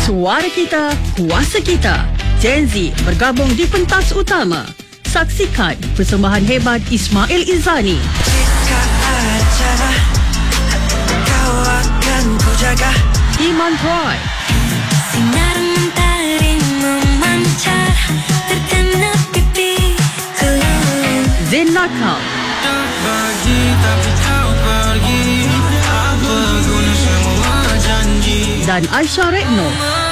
Suara kita, kuasa kita. Gen Z bergabung di pentas utama. Saksikan persembahan hebat Ismail Izani. Jika ada cara, kau akan kujaga. Iman Roy. Sinar mentari memancar terkena pipiku. Zain Nakal. Tak bagi tapi kau pergi. Apa guna semua janji? Dan Aisyah Retno.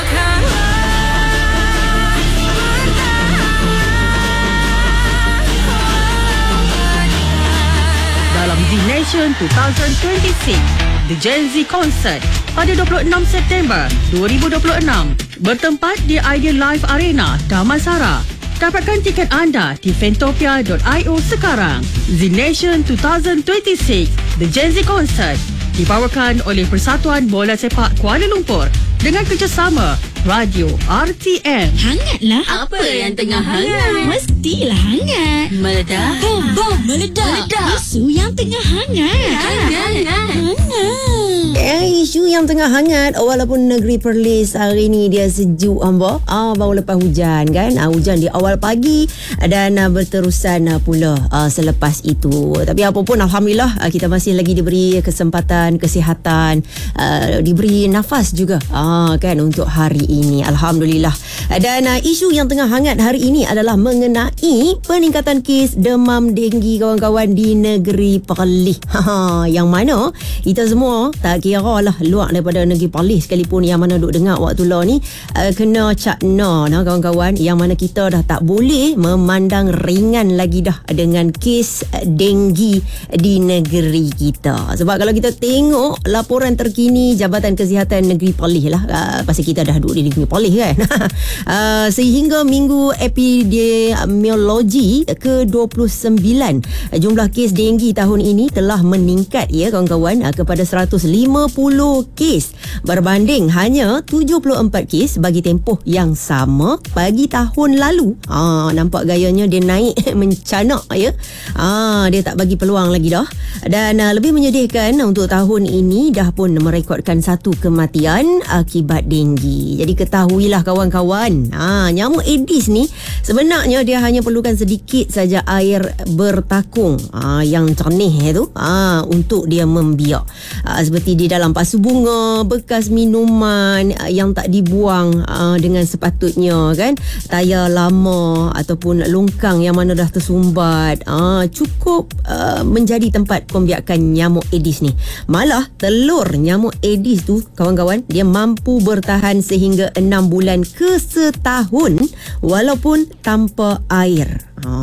Dalam Z Nation 2026, The Gen Z Concert pada 26 September 2026 bertempat di Ideal Live Arena, Damansara. Dapatkan tiket anda di fantopia.io sekarang. Z Nation 2026, The Gen Z Concert dibawakan oleh Persatuan Bola Sepak Kuala Lumpur dengan kerjasama Radio RTM. Hangatlah. Apa yang tengah hangat? Mestilah hangat. Meledak. Bom, meledak. Isu yang tengah hangat. Hangat. Isu yang tengah hangat, walaupun negeri Perlis hari ni dia sejuk hamba. Baru lepas hujan kan. Hujan di awal pagi dan berterusan pula selepas itu. Tapi apa pun alhamdulillah kita masih lagi diberi kesempatan, kesihatan, diberi nafas juga kan untuk hari ini, alhamdulillah. Dan isu yang tengah hangat hari ini adalah mengenai peningkatan kes demam denggi kawan-kawan di negeri Perlis. Yang mana kita semua tak kira lah luar daripada negeri Perlis sekalipun yang mana duk dengar waktu law ni kena cakna kawan-kawan, yang mana kita dah tak boleh memandang ringan lagi dah dengan kes denggi di negeri kita. Sebab kalau kita tengok laporan terkini Jabatan Kesihatan Negeri Perlis lah, pasal kita dah duduk di negeri Perlis kan. Sehingga minggu epidemiologi ke-29, jumlah kes denggi tahun ini telah meningkat ya kawan-kawan kepada 150 kes berbanding hanya 74 kes bagi tempoh yang sama bagi tahun lalu. Nampak gayanya dia naik mencanak ya. Dia tak bagi peluang lagi dah. Dan lebih menyedihkan untuk tahun ini dah pun merekodkan satu kematian akibat denggi. Jadi ketahuilah kawan-kawan, nyamuk Aedes ni sebenarnya dia hanya perlukan sedikit saja air bertakung yang cernih tu untuk dia membiak. Seperti di dalam pasu bunga, bekas minuman yang tak dibuang dengan sepatutnya kan, tayar lama ataupun longkang yang mana dah tersumbat, cukup menjadi tempat pembiakan nyamuk Aedes ni. Malah telur nyamuk Aedes tu kawan-kawan, dia mampu bertahan sehingga 6 bulan ke setahun walaupun tanpa air.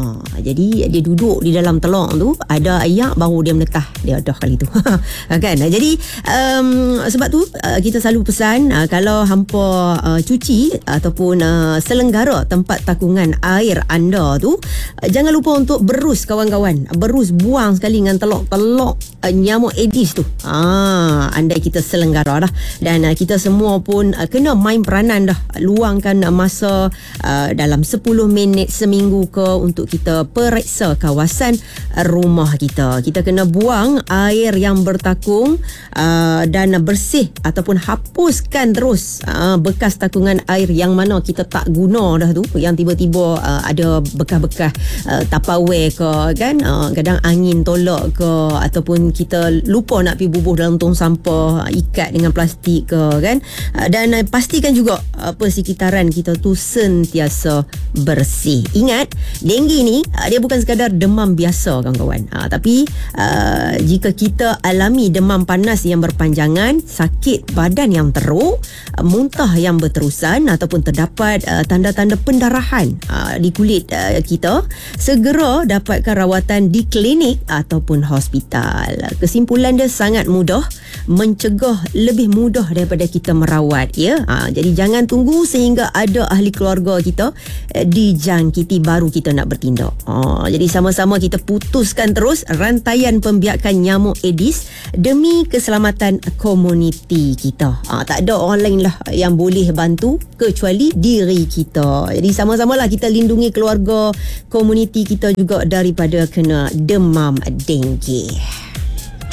Jadi dia duduk di dalam telur tu, ada air baru dia menetah. Dia dah kali tu kan. Jadi sebab tu kita selalu pesan kalau hampa cuci ataupun selenggara tempat takungan air anda tu, jangan lupa untuk berus kawan-kawan. Berus, buang sekali dengan telok-telok nyamuk Aedes tu. Andai kita selenggara dah. Dan kita semua pun kena main peranan dah, luangkan masa dalam 10 minit seminggu ke untuk kita periksa kawasan rumah kita. Kita kena buang air yang bertakung dan bersih ataupun hapuskan terus bekas takungan air yang mana kita tak guna dah tu, yang tiba-tiba ada bekas-bekas Tupperware ke kan, kadang angin tolak ke ataupun kita lupa nak pergi bubuh dalam tong sampah, ikat dengan plastik ke kan. Dan pastikan juga persekitaran kita tu sentiasa bersih. Ingat, denggi ni dia bukan sekadar demam biasa kawan-kawan, tapi jika kita alami demam panas yang berpanjangan, sakit badan yang teruk, muntah yang berterusan ataupun terdapat tanda-tanda pendarahan di kulit kita, segera dapatkan rawatan di klinik ataupun hospital. Kesimpulan dia sangat mudah, mencegah lebih mudah daripada kita merawat ya. Jadi jangan tunggu sehingga ada ahli keluarga kita dijangkiti baru kita nak bertindak. Jadi sama-sama kita putuskan terus rantaian pembiakan nyamuk Aedes demi keselamatan komuniti kita. Tak ada orang lain lah yang boleh bantu kecuali diri kita. Jadi sama-samalah kita lindungi keluarga, komuniti kita juga daripada kena demam denggi.